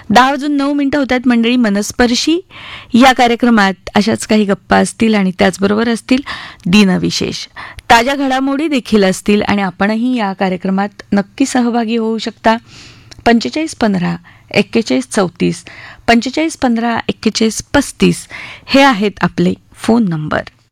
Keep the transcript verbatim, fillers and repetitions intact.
दहा वाजून नऊ मिनिटं होतात मंडळी. मनस्पर्शी या कार्यक्रमात अशाच काही गप्पा असतील आणि त्याचबरोबर असतील दिनविशेष, ताज्या घडामोडी देखील असतील आणि आपणही या कार्यक्रमात नक्की सहभागी होऊ शकता. पंचेचाळीस पंधरा एक्केचाळीस चौतीस पंचेचाळीस पंधरा एक्केचाळीस पस्तीस हे आहेत आपले फोन नंबर.